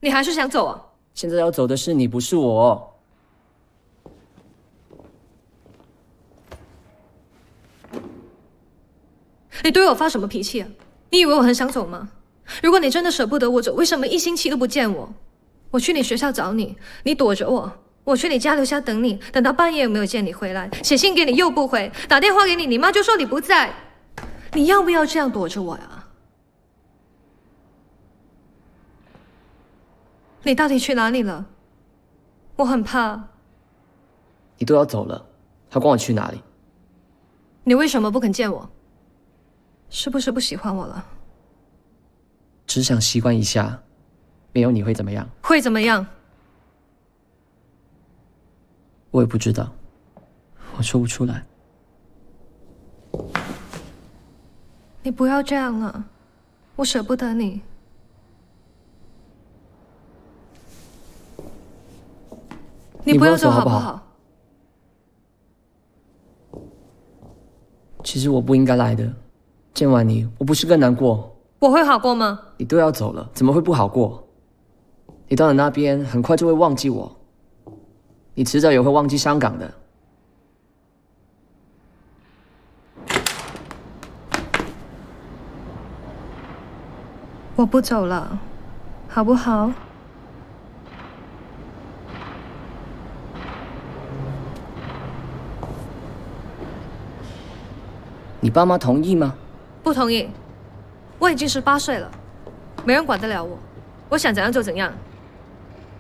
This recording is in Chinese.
你还是想走啊？ 现在要走的是你，不是我。 你对我发什么脾气啊？你以为我很想走吗？如果你真的舍不得我走，为什么1星期都不见我？我去你学校找你，你躲着我；我去你家楼下等你，等到半夜又没有见你回来，写信给你又不回，打电话给你，你妈就说你不在。你要不要这样躲着我呀？你到底去哪里了？我很怕。 你都要走了，还管我去哪里？ 你为什么不肯见我？是不是不喜欢我了？ 只想习惯一下，没有你会怎么样？ 会怎么样？ 我也不知道，我说不出来。 你不要这样了，我舍不得你。你不要走好不好？ 其实我不应该来的，见完你，我不是更难过？ 我会好过吗？ 你都要走了，怎么会不好过？你到了那边，很快就会忘记我，你迟早也会忘记香港的。 我不走了，好不好？ 你爸妈同意吗？ 不同意。我已经18岁了，没人管得了我，我想怎样就怎样。